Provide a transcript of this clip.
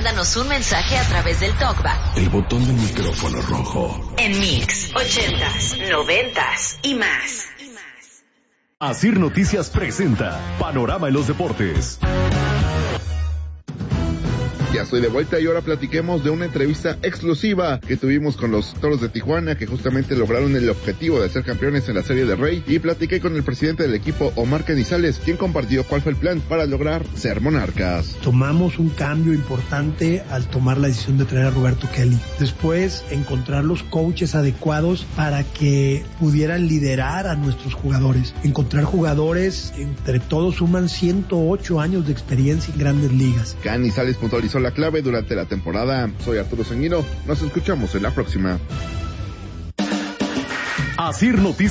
mándanos un mensaje a través del TalkBack. El botón del micrófono rojo. En Mix, 80s, 90s y más. Asir Noticias presenta Panorama en los Deportes. Ya estoy de vuelta y ahora platiquemos de una entrevista exclusiva que tuvimos con los Toros de Tijuana, que justamente lograron el objetivo de ser campeones en la Serie del Rey, y platiqué con el presidente del equipo, Omar Canizales, quien compartió cuál fue el plan para lograr ser monarcas. Tomamos un cambio importante al tomar la decisión de traer a Roberto Kelly. Después, encontrar los coaches adecuados para que pudieran liderar a nuestros jugadores. Encontrar jugadores, entre todos suman 108 años de experiencia en grandes ligas. Canizales puntualizó la clave durante la temporada. Soy Arturo Sanguino, nos escuchamos en la próxima. Asir Noticias.